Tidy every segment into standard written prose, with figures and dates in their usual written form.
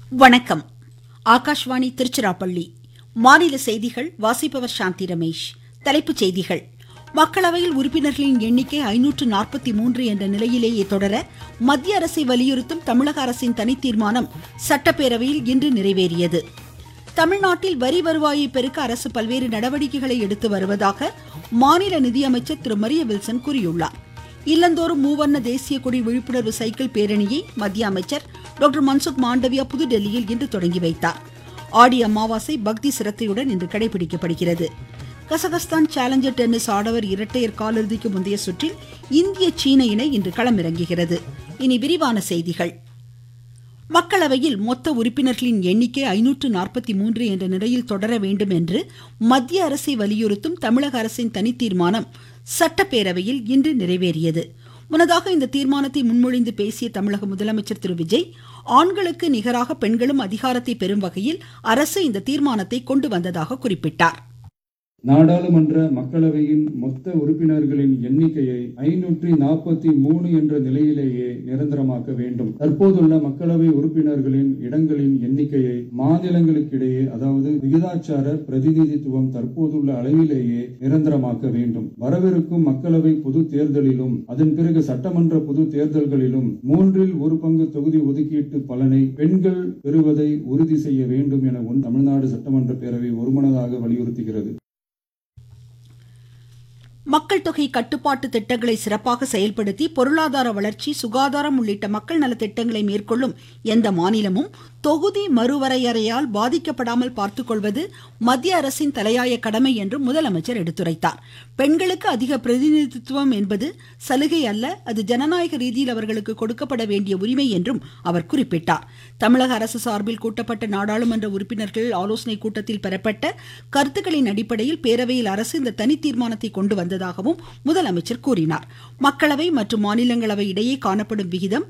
வணக்கம். ஆகாஷ்வாணி திருச்சிராப்பள்ளி. மாநில செய்திகள் வாசிப்பவர் சாந்தி ரமேஷ். தலைப்புச் செய்திகள். மக்களவையில் உறுப்பினர்களின் எண்ணிக்கை 543 என்ற நிலையிலேயே தொடர மத்திய அரசை வலியுறுத்தும் தமிழக அரசின் தனித்தீர்மானம் சட்டப்பேரவையில் இன்று நிறைவேறியது. தமிழ்நாட்டில் வரி வருவாயை பெருக்க அரசு பல்வேறு நடவடிக்கைகளை எடுத்து வருவதாக மாநில நிதியமைச்சர் திரு மரிய வில்சன் கூறியுள்ளார். இல்லந்தோறும் மூவர்ண தேசிய கொடி விழிப்புணர்வு சைக்கிள் பேரணியை மத்திய அமைச்சர் டாக்டர் மன்சுக் மாண்டவியா புதுடெல்லியில் இன்று தொடங்கி வைத்தார். ஆடி அமாவாசை பக்தி சிரத்தையுடன் இன்று கடைபிடிக்கப்படுகிறது. கசகஸ்தான் சேலஞ்சர் டென்னிஸ் ஆடவர் இரட்டையர் காலிறுதிக்கு முந்தைய சுற்றில் இந்திய சீன இணை இன்று களமிறங்குகிறது. இனி விரிவான செய்திகள். மக்களவையில் மொத்த உறுப்பினர்களின் எண்ணிக்கை 543 என்ற நிலையில் தொடர வேண்டும் என்று மத்திய அரசை வலியுறுத்தும் தமிழக அரசின் தனித்தீர்மானம் சட்டப்பேரவையில் இன்று நிறைவேறியது. முன்னதாக இந்த தீர்மானத்தை முன்மொழிந்து பேசிய தமிழக முதலமைச்சர் திரு விஜய், ஆண்களுக்கு நிகராக பெண்களும் அதிகாரத்தை பெறும் வகையில் அரசு இந்த தீர்மானத்தை கொண்டு வந்ததாக குறிப்பிட்டார். நாடாளுமன்ற மக்களவையின் மொத்த உறுப்பினர்களின் எண்ணிக்கையை 543 என்ற நிலையிலேயே நிரந்தரமாக்க வேண்டும். தற்போதுள்ள மக்களவை உறுப்பினர்களின் இடங்களின் எண்ணிக்கையை மாநிலங்களுக்கிடையே, அதாவது விகிதாச்சார பிரதிநிதித்துவம் தற்போதுள்ள அளவிலேயே நிரந்தரமாக்க வேண்டும். வரவிருக்கும் மக்களவை பொது தேர்தலிலும் அதன் பிறகு சட்டமன்ற பொது தேர்தல்களிலும் 1/3 தொகுதி ஒதுக்கீட்டு பலனை பெண்கள் பெறுவதை உறுதி செய்ய வேண்டும் என தமிழ்நாடு சட்டமன்ற பேரவை ஒருமனதாக வலியுறுத்துகிறது. மக்கள் தொகை கட்டுப்பாட்டு திட்டங்களை சிறப்பாக செயல்படுத்தி பொருளாதார வளர்ச்சி, சுகாதாரம் உள்ளிட்ட மக்கள் நல திட்டங்களை மேற்கொள்ளும் எந்த மாநிலமும் தொகுதி மறுவரையறையால் பாதிக்கப்படாமல் பார்த்துக்கொள்வது மத்திய அரசின் தலையாய கடமை என்றும் முதலமைச்சர் எடுத்துரைத்தார். பெண்களுக்கு அதிக பிரதிநிதித்துவம் என்பது சலுகை அல்ல, அது ஜனநாயக ரீதியில் அவர்களுக்கு கொடுக்கப்பட வேண்டிய உரிமை என்றும் அவர் குறிப்பிட்டார். தமிழக அரசு சார்பில் கூட்டப்பட்ட நாடாளுமன்ற உறுப்பினர்கள் ஆலோசனை கூட்டத்தில் பெறப்பட்ட கருத்துக்களின் அடிப்படையில் பேரவையில் அரசு இந்த தனி தீர்மானத்தை கொண்டு வந்ததாகவும் முதலமைச்சர் கூறினார். மக்களவை மற்றும் மாநிலங்களவை இடையே காணப்படும் விகிதம்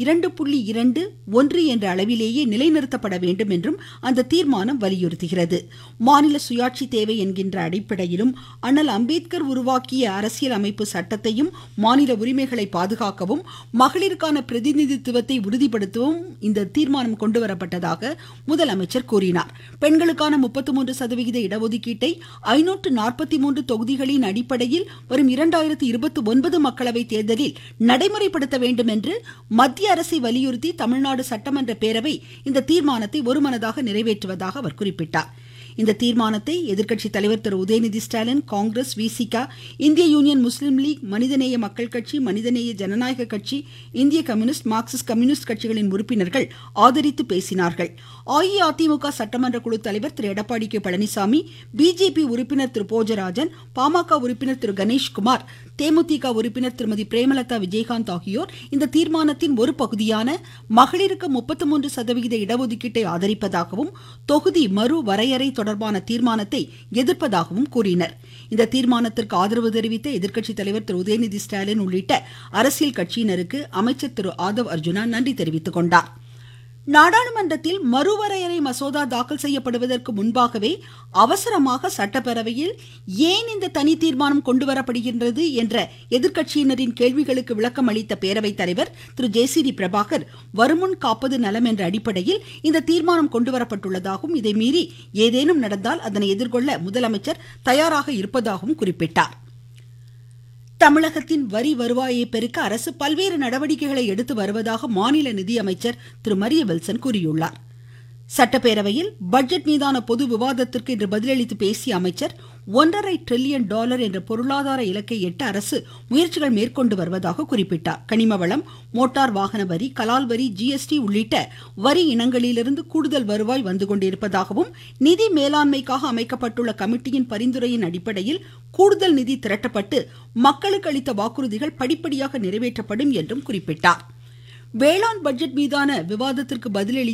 2.21 என்ற அளவிலேயே நிலைநிறுத்தப்பட வேண்டும் என்றும் அந்த தீர்மானம் வலியுறுத்துகிறது. மாநில சுயாட்சி தேவை என்கின்ற அடிப்படையிலும் அண்ணல் அம்பேத்கர் உருவாக்கிய அரசியல் அமைப்பு சட்டத்தையும் மாநில உரிமைகளை பாதுகாக்கவும் மகளிருக்கான பிரதிநிதித்துவத்தை உறுதிப்படுத்தவும் இந்த தீர்மானம் கொண்டுவரப்பட்டதாக முதலமைச்சர் கூறினார். பெண்களுக்கான 33% இடஒதுக்கீட்டை 543 தொகுதிகளின் அடிப்படையில் வரும் 2029 மக்களவை தேர்தலில் நடைமுறைப்படுத்த வேண்டும் என்று மத்திய அரசை வலியுறுத்தி தமிழ்நாடு சட்டமன்ற பேரவை இந்த தீர்மானத்தை ஒருமனதாக நிறைவேற்றுவதாக அவர் குறிப்பிட்டார். இந்த தீர்மானத்தை எதிர்க்கட்சி தலைவர் திரு உதயநிதி ஸ்டாலின், காங்கிரஸ், விசிக, இந்திய யூனியன் முஸ்லீம் லீக், மனிதநேய மக்கள் கட்சி, மனிதநேய ஜனநாயக கட்சி, இந்திய கம்யூனிஸ்ட், மார்க்சிஸ்ட் கம்யூனிஸ்ட் கட்சிகளின் உறுப்பினர்கள் ஆதரித்து பேசினார்கள். அஇஅதிமுக சட்டமன்ற குழு தலைவர் திரு எடப்பாடி கே பழனிசாமி, பிஜேபி உறுப்பினர் திரு போஜராஜன், பாமக உறுப்பினர் திரு கணேஷ்குமார், தேமுதிக உறுப்பினர் திருமதி பிரேமலதா விஜயகாந்த் ஆகியோர் இந்த தீர்மானத்தின் ஒரு பகுதியான மகளிருக்கு 33% இடஒதுக்கீட்டை ஆதரிப்பதாகவும் தொகுதி மறு வரையறை தொடர்பான தீர்மானத்தை எதிர்ப்பதாகவும் கூறினர். இந்த தீர்மானத்திற்கு ஆதரவு தெரிவித்த எதிர்க்கட்சி தலைவர் திரு உதயநிதி ஸ்டாலின் உள்ளிட்ட அரசியல் கட்சியினருக்கு அமைச்சர் திரு ஆதவ் அர்ஜுனா நன்றி தெரிவித்துக் கொண்டார். நாடாளுமன்றத்தில் மறுவரையறை மசோதா தாக்கல் செய்யப்படுவதற்கு முன்பாகவே அவசரமாக சட்டப்பேரவையில் ஏன் இந்த தனி தீர்மானம் கொண்டுவரப்படுகின்றது என்ற எதிர்க்கட்சியினரின் கேள்விகளுக்கு விளக்கம் அளித்த பேரவைத் தலைவர் திரு ஜே.சி.டி. பிரபாகர், வருமுன் காப்பது நலம் என்ற அடிப்படையில் இந்த தீர்மானம் கொண்டுவரப்பட்டுள்ளதாகவும் இதை மீறி ஏதேனும் நடந்தால் அதனை எதிர்கொள்ள முதலமைச்சர் தயாராக இருப்பதாகவும் குறிப்பிட்டார். தமிழகத்தின் வரி வருவாயை பெருக்க அரசு பல்வேறு நடவடிக்கைகளை எடுத்து வருவதாக மாநில நிதியமைச்சர் திரு மரிய வில்சன் கூறியுள்ளார். சட்டப்பேரவையில் பட்ஜெட் மீதான பொது விவாதத்திற்கு இன்று பதிலளித்து பேசிய அமைச்சர், $1.5 டிரில்லியன் என்ற பொருளாதார இலக்கை எட்ட அரசு முயற்சிகள் மேற்கொண்டு வருவதாக குறிப்பிட்டார். கனிம வளம், மோட்டார் வாகன வரி, கலால் வரி, ஜிஎஸ்டி உள்ளிட்ட வரி இனங்களிலிருந்து கூடுதல் வருவாய் வந்து கொண்டிருப்பதாகவும் நிதி மேலாண்மைக்காக அமைக்கப்பட்டுள்ள கமிட்டியின் பரிந்துரையின் அடிப்படையில் கூடுதல் நிதி திரட்டப்பட்டு மக்களுக்கு அளித்த வாக்குறுதிகள் படிப்படியாக நிறைவேற்றப்படும் என்றும் குறிப்பிட்டார். வேளாண் பட்ஜெட் மீதான விவாதத்திற்கு பதிலளித்த